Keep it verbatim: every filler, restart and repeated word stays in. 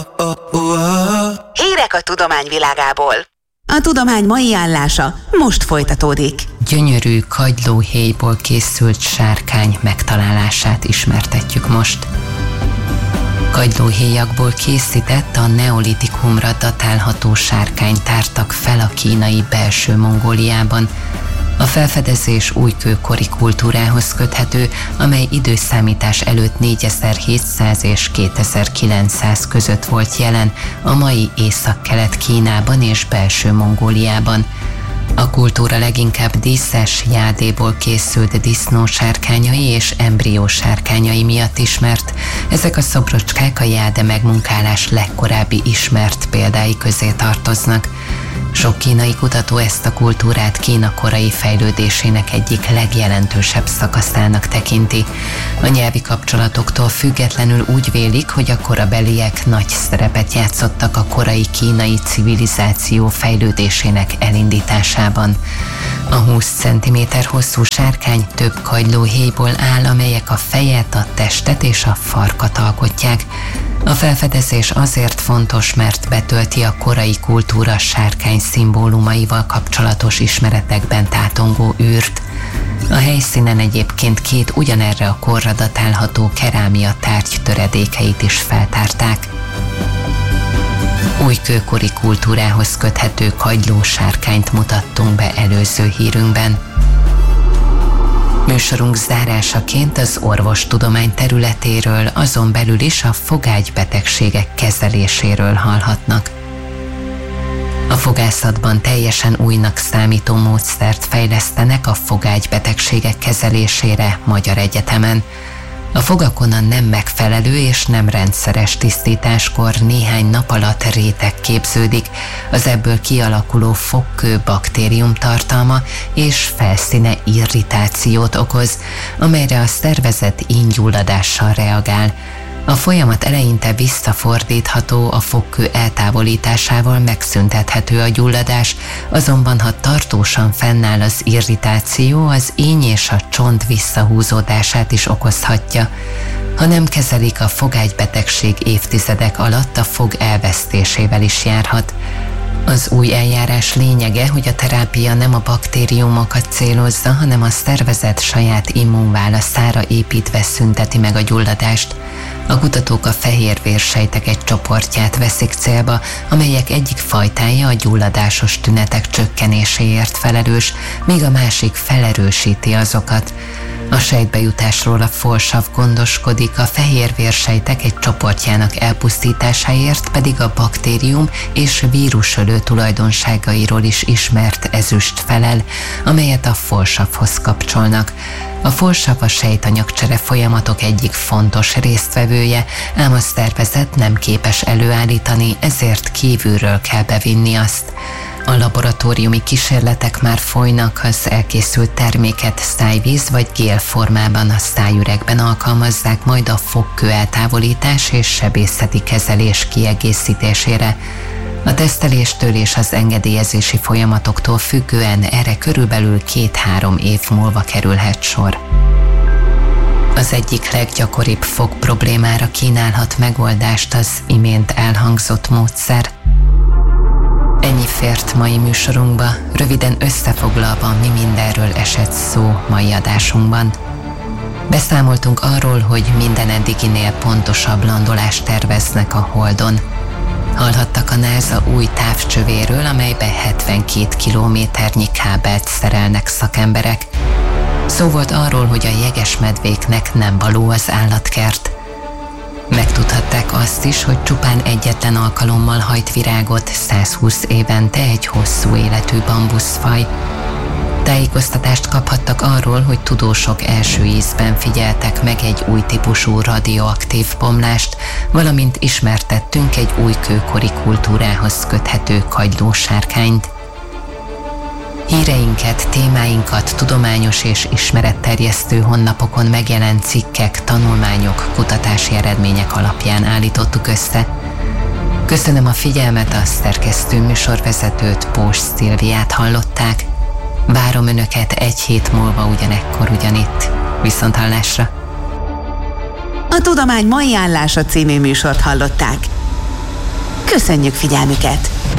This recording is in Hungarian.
Hírek a tudomány világából. A tudomány mai állása most folytatódik. Gyönyörű kagylóhéjból készült sárkány megtalálását ismertetjük most. Kagylóhéjakból készített, a neolitikumra datálható sárkányt tártak fel a kínai belső Mongóliában. A felfedezés újkőkori kultúrához köthető, amely időszámítás előtt négyezer-hétszáz és kétezer-kilencszáz között volt jelen a mai Észak-Kelet Kínában és belső Mongóliában. A kultúra leginkább díszes jádéból készült disznósárkányai és embriósárkányai miatt ismert. Ezek a szobrocskák a jáde megmunkálás legkorábbi ismert példái közé tartoznak. Sok kínai kutató ezt a kultúrát Kína korai fejlődésének egyik legjelentősebb szakaszának tekinti. A nyelvi kapcsolatoktól függetlenül úgy vélik, hogy a korabeliek nagy szerepet játszottak a korai kínai civilizáció fejlődésének elindításában. A húsz centiméter hosszú sárkány több kagylóhéjból áll, amelyek a fejet, a testet és a farkat alkotják. A felfedezés azért fontos, mert betölti a korai kultúra sárkány szimbólumaival kapcsolatos ismeretekben tátongó űrt. A helyszínen egyébként két ugyanerre a korra datálható kerámia tárgy töredékeit is feltárták. Újkőkori kultúrához köthető kagylósárkányt mutattunk be előző hírünkben. Műsorunk zárásaként az orvostudomány területéről, azon belül is a fogágybetegségek kezeléséről hallhatnak. A fogászatban teljesen újnak számító módszert fejlesztenek a fogágybetegségek kezelésére Magyar Egyetemen. A fogakon a nem megfelelő és nem rendszeres tisztításkor néhány nap alatt réteg képződik, az ebből kialakuló fogkő baktérium tartalma és felszíne irritációt okoz, amelyre a szervezet íngyulladással reagál. A folyamat eleinte visszafordítható, a fogkő eltávolításával megszüntethető a gyulladás, azonban ha tartósan fennáll az irritáció, az íny és a csont visszahúzódását is okozhatja. Ha nem kezelik, a fogágybetegség évtizedek alatt a fog elvesztésével is járhat. Az új eljárás lényege, hogy a terápia nem a baktériumokat célozza, hanem a szervezet saját immunválaszára építve szünteti meg a gyulladást. A kutatók a fehérvérsejtek egy csoportját veszik célba, amelyek egyik fajtája a gyulladásos tünetek csökkenéséért felelős, míg a másik felerősíti azokat. A sejtbejutásról a folsav gondoskodik, a fehérvérsejtek egy csoportjának elpusztításáért pedig a baktérium és vírusölő tulajdonságairól is ismert ezüst felel, amelyet a folsavhoz kapcsolnak. A folsav a sejtanyagcsere folyamatok egyik fontos résztvevője, ám a szervezet nem képes előállítani, ezért kívülről kell bevinni azt. A laboratóriumi kísérletek már folynak, az elkészült terméket szájvíz vagy gél formában a szájüregben alkalmazzák majd a fogkő eltávolítás és sebészeti kezelés kiegészítésére. A teszteléstől és az engedélyezési folyamatoktól függően erre körülbelül két-három év múlva kerülhet sor. Az egyik leggyakoribb fog problémára kínálhat megoldást az imént elhangzott módszer. Ennyi fért mai műsorunkba, röviden összefoglalva, mi mindenről esett szó mai adásunkban. Beszámoltunk arról, hogy minden eddiginél pontosabb landolást terveznek a Holdon. Hallhattak a NASA új távcsövéről, amelybe hetvenkét kilométernyi kábelt szerelnek szakemberek. Szó volt arról, hogy a jegesmedvéknek nem való az állatkert. Megtudhatták azt is, hogy csupán egyetlen alkalommal hajt virágot százhúsz évente egy hosszú életű bambuszfaj. Tájékoztatást kaphattak arról, hogy tudósok első ízben figyeltek meg egy új típusú radioaktív bomlást, valamint ismertettünk egy új kőkori kultúrához köthető kagylósárkányt. Híreinket, témáinkat tudományos és ismeretterjesztő honlapokon megjelent cikkek, tanulmányok, kutatási eredmények alapján állítottuk össze. Köszönöm a figyelmet, a szerkesztő műsorvezetőt, Pós Szilviát hallották. Várom Önöket egy hét múlva ugyanekkor ugyanitt. Viszonthallásra! A Tudomány mai állása című műsort hallották. Köszönjük figyelmüket!